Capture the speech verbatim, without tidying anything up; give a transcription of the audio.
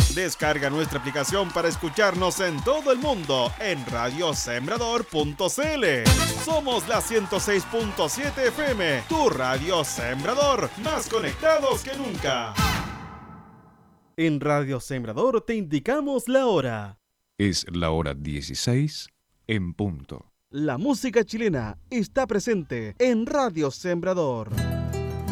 Descarga nuestra aplicación para escucharnos en todo el mundo en radio sembrador punto c l. Somos la ciento seis punto siete F M, tu radio Sembrador, más conectados que nunca. En Radio Sembrador te indicamos la hora. Es la hora dieciséis en punto. La música chilena está presente en Radio Sembrador.